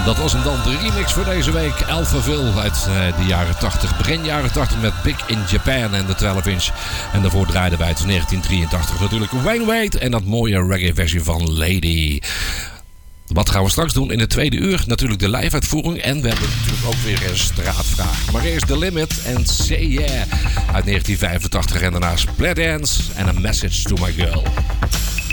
Dat was hem dan, de remix voor deze week. Alphaville uit de jaren 80. Begin jaren 80 met Big in Japan en de 12-inch. En daarvoor draaiden wij uit 1983 natuurlijk Wayne Wade en dat mooie reggae versie van Lady. Wat gaan we straks doen in de tweede uur? Natuurlijk de live uitvoering. En we hebben natuurlijk ook weer een straatvraag. Maar eerst The Limit en Say Yeah uit 1985. En daarna Split Dance en A Message to My Girl.